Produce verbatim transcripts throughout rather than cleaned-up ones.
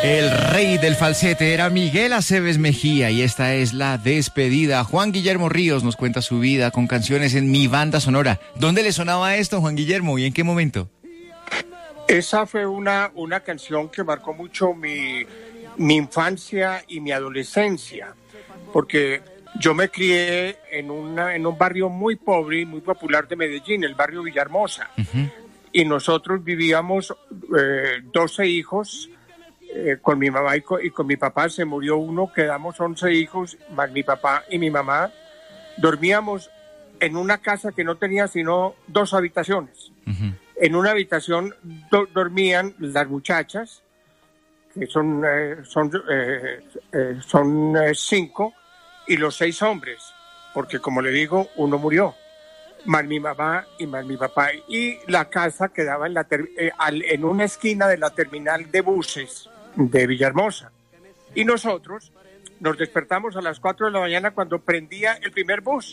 El rey del falsete era Miguel Aceves Mejía y esta es la despedida. Juan Guillermo Ríos nos cuenta su vida con canciones en Mi Banda Sonora. ¿Dónde le sonaba esto, Juan Guillermo, y en qué momento? Esa fue una, una canción que marcó mucho mi, mi infancia y mi adolescencia, porque yo me crié en, una, en un barrio muy pobre y muy popular de Medellín, el barrio Villahermosa. Uh-huh. Y nosotros vivíamos eh, doce hijos. Eh, con mi mamá y con, y con mi papá. Se murió uno, quedamos once hijos, más mi papá y mi mamá. Dormíamos en una casa que no tenía sino dos habitaciones. Uh-huh. En una habitación do, dormían las muchachas, que son, eh, son, eh, eh, son eh, cinco, y los seis hombres, porque como le digo, uno murió, más mi mamá y más mi papá. Y la casa quedaba en, la ter- eh, al, en una esquina de la terminal de buses de Villahermosa. Y nosotros nos despertamos a las cuatro de la mañana cuando prendía el primer bus.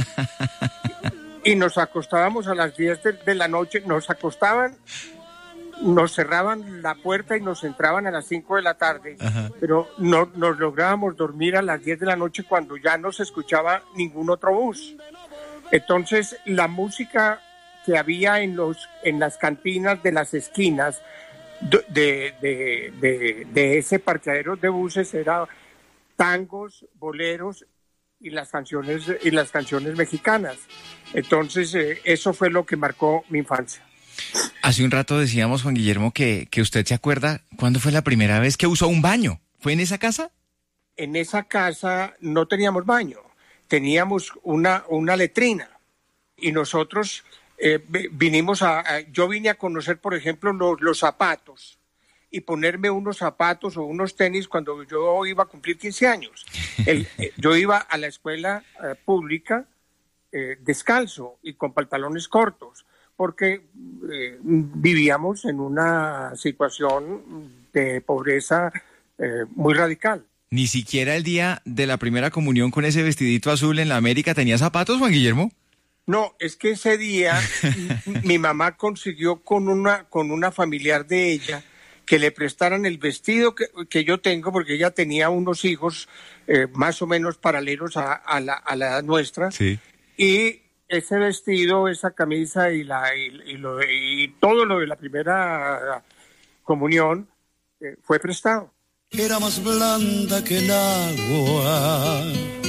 Y nos acostábamos a las diez de, de la noche. Nos acostaban, nos cerraban la puerta y nos entraban a las cinco de la tarde. Ajá. Pero no, nos lográbamos dormir a las diez de la noche cuando ya no se escuchaba ningún otro bus. Entonces, la música que había en, los, en las cantinas de las esquinas De, de, de, de ese parqueadero de buses era tangos, boleros y las canciones y las canciones mexicanas. Entonces eh, eso fue lo que marcó mi infancia. Hace un rato decíamos, Juan Guillermo, que, que usted se acuerda cuándo fue la primera vez que usó un baño. ¿Fue en esa casa? En esa casa no teníamos baño, teníamos una, una letrina y nosotros Eh, vinimos a, a, yo vine a conocer, por ejemplo, los, los zapatos y ponerme unos zapatos o unos tenis cuando yo iba a cumplir quince años. El, eh, yo iba a la escuela eh, pública eh, descalzo y con pantalones cortos, porque eh, vivíamos en una situación de pobreza eh, muy radical. ¿Ni siquiera el día de la primera comunión con ese vestidito azul en la América tenía zapatos, Juan Guillermo? No, es que ese día mi mamá consiguió con una, con una familiar de ella que le prestaran el vestido que, que yo tengo, porque ella tenía unos hijos eh, más o menos paralelos a, a, la, a la edad nuestra. Sí. Y ese vestido, esa camisa y, la, y, y, lo, y todo lo de la primera comunión eh, fue prestado. Era más blanda que el agua,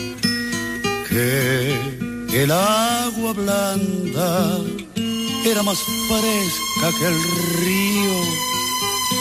que... El agua blanda era más fresca que el río